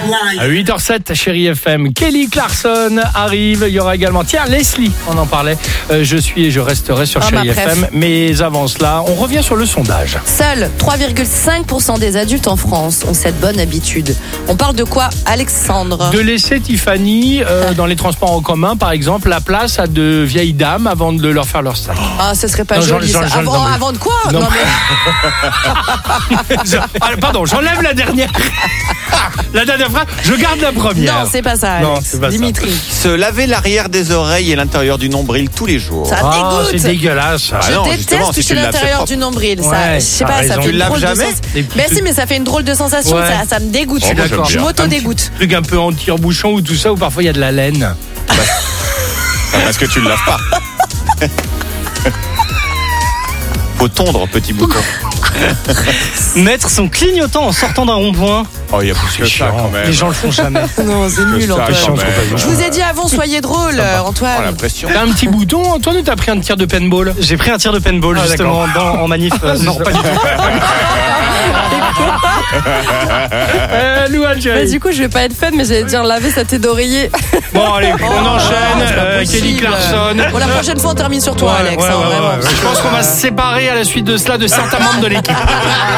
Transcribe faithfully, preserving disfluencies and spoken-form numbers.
À huit heures zéro sept, Chérie F M, Kelly Clarkson arrive. Il y aura également, tiens, Leslie, on en parlait. Euh, je suis et je resterai sur Oh, Chérie ma F M. préf. Mais avant cela, on revient sur le sondage. Seuls trois virgule cinq pour cent des adultes en France ont cette bonne habitude. On parle de quoi, Alexandre? De laisser Tiffany euh, dans les transports en commun, par exemple, la place à de vieilles dames avant de leur faire leur sac. Ah, ce serait pas Non, joli. j'en- ça. j'en- avant, non, mais- avant de quoi? Non. Non, mais... Ah, pardon, j'enlève la dernière. La dernière phrase, je garde la première. non, c'est pas ça, Non, Alex. c'est pas ça. Dimitri. Se laver l'arrière des oreilles et l'intérieur du nombril tous les jours. Ça Ah, dégoûte. c'est dégueulasse. ça. Ah Je non, déteste justement, si toucher tu le laves, c'est l'intérieur propre. du nombril. Ça, Ouais, je sais t'as pas, raison. ça fait Tu une le laves drôle de jamais sens. Et puis Mais tu- si, mais ça fait une drôle de sensation. Ouais. Ça, ça me dégoûte. Oh, moi, j'aime D'accord. Je bien. m'auto-dégoûte. Truc un peu anti-rebouchon ou tout ça, où parfois il y a de la laine. Parce que tu le laves pas. Faut tondre, petit bouton. Mettre son clignotant en sortant d'un rond-point. Oh, il y a plus que ça quand même. Les gens le font jamais. Non, c'est nul, ça, Antoine. quand même. Je vous ai dit avant, soyez drôle, Oh, la Antoine. pression. T'as un petit bouton, Antoine, ou t'as pris un tir de paintball? J'ai pris un tir de paintball Ah, justement dans, en manif. euh, non, pas du tout. Euh, Louane, Bah, chérie. du coup, je vais pas être fun, mais j'allais dire laver sa tête d'oreiller. Bon, allez, on Oh, enchaîne. c'est pas Euh, possible. Kelly Clarkson. Bon, la prochaine fois, on termine sur toi, Ouais, Alex. ouais, hein, ouais, vraiment. ouais. Je pense qu'on va se séparer à la suite de cela de certains membres de l'équipe.